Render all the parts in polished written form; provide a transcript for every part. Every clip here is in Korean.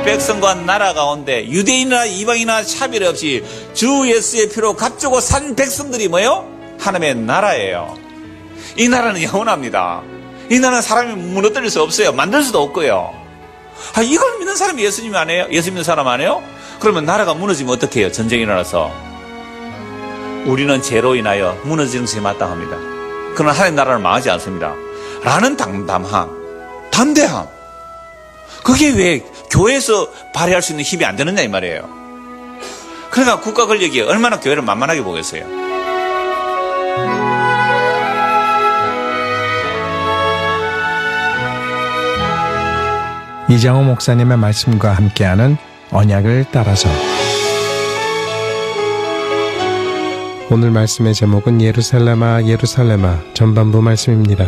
백성과 나라 가운데 유대인이나 이방인이나 차별 없이 주 예수의 피로 값주고 산 백성들이 뭐예요? 하나님의 나라예요. 이 나라는 영원합니다. 이 나라는 사람이 무너뜨릴 수 없어요. 만들 수도 없고요. 이걸 믿는 사람이 예수님 안 해요? 예수 믿는 사람 안 해요? 그러면 나라가 무너지면 어떻게 해요? 전쟁이 일어나서. 우리는 죄로 인하여 무너지는 것이 마땅합니다. 그러나 하나님 나라는 망하지 않습니다. 라는 담대함. 그게 왜 교회에서 발휘할 수 있는 힘이 안 되느냐 이 말이에요. 그러니까 국가 권력이 얼마나 교회를 만만하게 보겠어요. 이장호 목사님의 말씀과 함께하는 언약을 따라서. 오늘 말씀의 제목은 예루살렘아 예루살렘아 전반부 말씀입니다.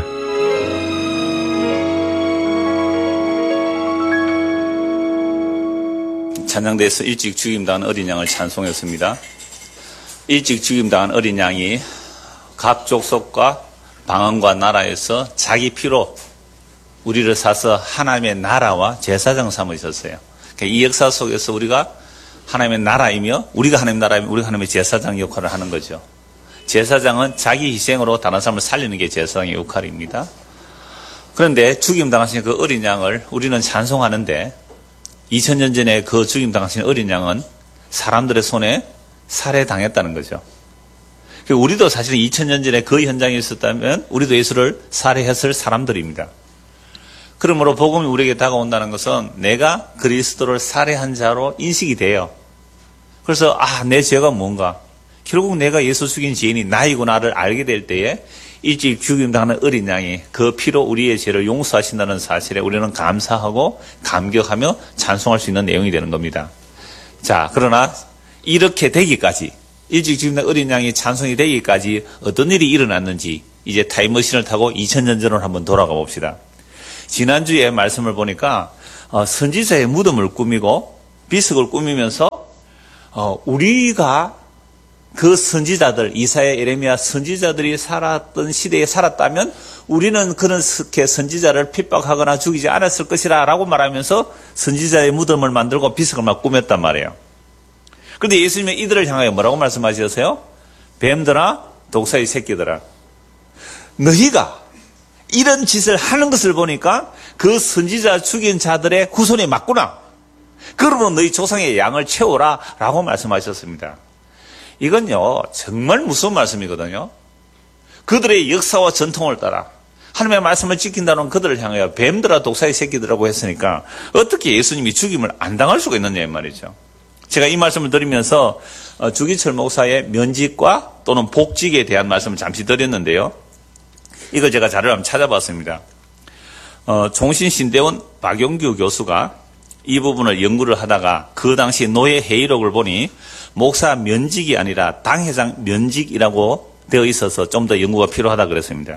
찬양대에서 일찍 죽임당한 어린 양을 찬송했습니다. 일찍 죽임당한 어린 양이 각 족속과 방언과 나라에서 자기 피로 우리를 사서 하나님의 나라와 제사장 삼으셨어요. 그러니까 이 역사 속에서 우리가 하나님의 나라이며 우리가 하나님의 나라이며 우리가 하나님의 제사장 역할을 하는 거죠. 제사장은 자기 희생으로 다른 사람을 살리는 게 제사장의 역할입니다. 그런데 죽임당하신 그 어린 양을 우리는 찬송하는데 2000년 전에 그 죽임당하신 어린 양은 사람들의 손에 살해당했다는 거죠. 우리도 사실 2000년 전에 그 현장에 있었다면 우리도 예수를 살해했을 사람들입니다. 그러므로 복음이 우리에게 다가온다는 것은 내가 그리스도를 살해한 자로 인식이 돼요. 그래서 내 죄가 뭔가 결국 내가 예수 죽인 죄인이 나이구나를 알게 될 때에 일찍 죽임당하는 어린 양이 그 피로 우리의 죄를 용서하신다는 사실에 우리는 감사하고 감격하며 찬송할 수 있는 내용이 되는 겁니다. 자, 그러나 이렇게 되기까지 일찍 죽임당한 어린 양이 찬송이 되기까지 어떤 일이 일어났는지 이제 타임머신을 타고 2000년 전으로 한번 돌아가 봅시다. 지난주에 말씀을 보니까 선지자의 무덤을 꾸미고 비석을 꾸미면서 우리가 그 선지자들 이사야, 예레미야 선지자들이 살았던 시대에 살았다면 우리는 그렇게 선지자를 핍박하거나 죽이지 않았을 것이라 라고 말하면서 선지자의 무덤을 만들고 비석을 막 꾸몄단 말이에요. 그런데 예수님은 이들을 향하여 뭐라고 말씀하셨어요? 뱀들아 독사의 새끼들아, 너희가 이런 짓을 하는 것을 보니까 그 선지자 죽인 자들의 후손이 맞구나. 그러므로 너희 조상의 양을 채워라 라고 말씀하셨습니다. 이건요 정말 무서운 말씀이거든요. 그들의 역사와 전통을 따라 하나님의 말씀을 지킨다는 그들을 향하여 뱀들아 독사의 새끼들이라고 했으니까 어떻게 예수님이 죽임을 안 당할 수가 있느냐 말이죠. 제가 이 말씀을 드리면서 주기철 목사의 면직과 또는 복직에 대한 말씀을 잠시 드렸는데요. 이거 제가 자료를 한번 찾아봤습니다. 종신신대원 박용규 교수가 이 부분을 연구를 하다가 그 당시 노예 회의록을 보니 목사 면직이 아니라 당회장 면직이라고 되어 있어서 좀 더 연구가 필요하다 그랬습니다.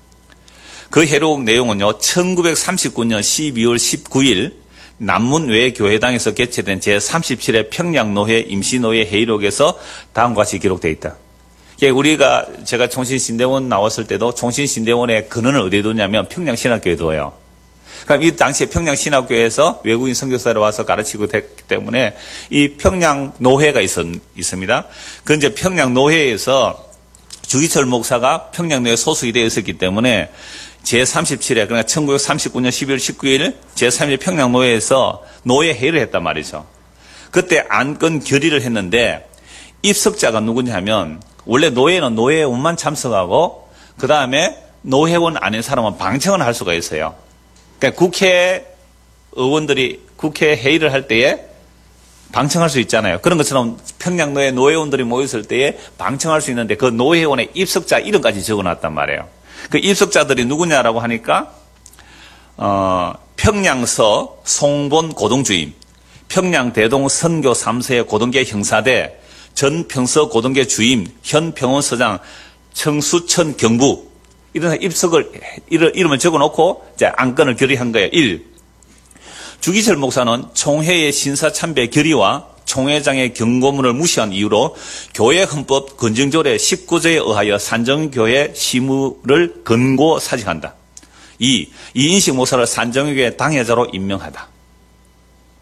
그 회의록 내용은요, 1939년 12월 19일 남문외교회당에서 개최된 제37회 평양노회 임시노회 회의록에서 다음과 같이 기록되어 있다. 제가 종신신대원 나왔을 때도 종신신대원의 근원을 어디에 두냐면 평양신학교에 둬요. 그럼 이 당시에 평양신학교에서 외국인 선교사로 와서 가르치고 됐기 때문에 이 평양노회가 있습니다. 그 이제 평양노회에서 주기철 목사가 평양노회 소속이 되어 있었기 때문에 제37회, 그러니까 1939년 12월 19일 제3일 평양노회에서 노회회의를 했단 말이죠. 그때 안건 결의를 했는데 입석자가 누구냐 하면 원래 노회는 노회원만 참석하고 그 다음에 노회원 아닌 사람은 방청을 할 수가 있어요. 그러니까 국회의원들이 국회 회의를 할 때에 방청할 수 있잖아요. 그런 것처럼 평양노회 노회원들이 모였을 때에 방청할 수 있는데 그 노회원의 입석자 이름까지 적어놨단 말이에요. 그 입석자들이 누구냐라고 하니까 평양서 송본 고동주임, 평양대동 선교 3세의 고동계 형사대, 전평서 고동계 주임, 현 평원서장, 청수천 경부 이런 이름을 적어놓고 이제 안건을 결의한 거예요. 1. 주기철 목사는 총회의 신사참배 결의와 총회장의 경고문을 무시한 이유로 교회헌법 건정조례 19조에 의하여 산정교회 시무를 권고 사직한다. 2. 이인식 목사를 산정교회 당회자로 임명하다.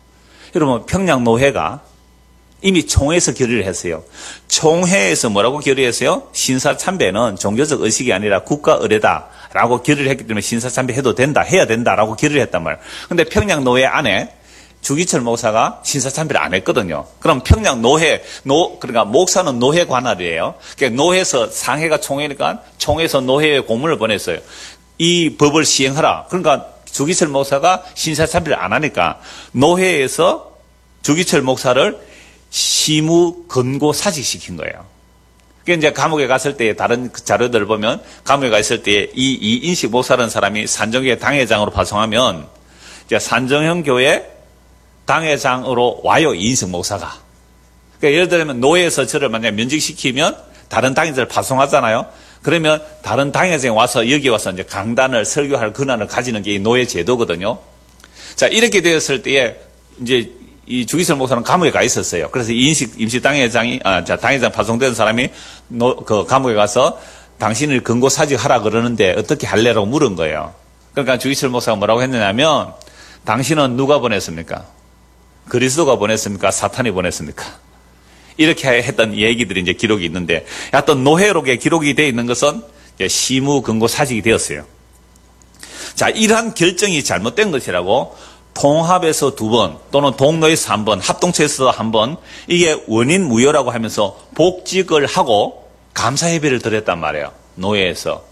여러분, 평양노회가 이미 총회에서 결의를 했어요. 총회에서 뭐라고 결의했어요? 신사참배는 종교적 의식이 아니라 국가 의례다라고 결의를 했기 때문에 신사참배 해도 된다, 해야 된다라고 결의를 했단 말이에요. 근데 평양노회 안에 주기철 목사가 신사참배를 안 했거든요. 그럼 평양노회, 그러니까 목사는 노회 관할이에요. 그러니까 노회에서 상회가 총회니까 총회에서 노회에 공문을 보냈어요. 이 법을 시행하라. 그러니까 주기철 목사가 신사참배를 안 하니까 노회에서 주기철 목사를 시무 근고 사직시킨 거예요. 그러니까 이제 감옥에 갔을 때 다른 자료들을 보면 감옥에 갔을 때 이 이인식 목사라는 사람이 산정교회 당회장으로 파송하면 이제 산정형 교회 당회장으로 와요, 이인식 목사가. 그러니까 예를 들면 노예에서 저를 만약에 면직시키면 다른 당회장을 파송하잖아요. 그러면 다른 당회장이 와서 여기 와서 이제 강단을 설교할 권한을 가지는 게 이 노예 제도거든요. 자, 이렇게 되었을 때에 이제 이 주기철 목사는 감옥에 가 있었어요. 그래서 임시 당회장이, 당회장 파송된 사람이 그 감옥에 가서 당신을 근고사직하라 그러는데 어떻게 할래라고 물은 거예요. 그러니까 주기철 목사가 뭐라고 했느냐면, 당신은 누가 보냈습니까? 그리스도가 보냈습니까? 사탄이 보냈습니까? 이렇게 했던 얘기들이 이제 기록이 있는데, 하여튼 노회록에 기록이 되어 있는 것은 시무 근고사직이 되었어요. 자, 이러한 결정이 잘못된 것이라고 통합에서 2번 또는 동로에서 1번, 합동체에서 1번 이게 원인 무효라고 하면서 복직을 하고 감사예배를 드렸단 말이에요. 노예에서.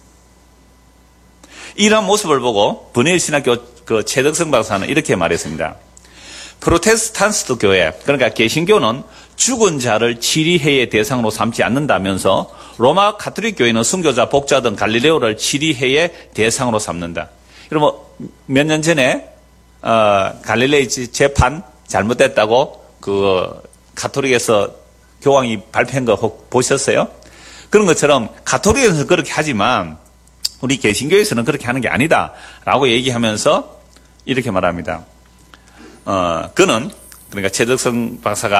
이런 모습을 보고 분해일신학교 그 최덕성 박사는 이렇게 말했습니다. 프로테스탄트 교회, 그러니까 개신교는 죽은 자를 치리회의 대상으로 삼지 않는다면서 로마 가톨릭 교회는 순교자, 복자 등 갈릴레오를 치리회의 대상으로 삼는다. 여러분, 몇 년 전에 갈릴레이 재판 잘못됐다고 그 가톨릭에서 교황이 발표한 거 보셨어요? 그런 것처럼 가톨릭에서는 그렇게 하지만 우리 개신교에서는 그렇게 하는 게 아니다라고 얘기하면서 이렇게 말합니다. 그는, 그러니까 최덕성 박사가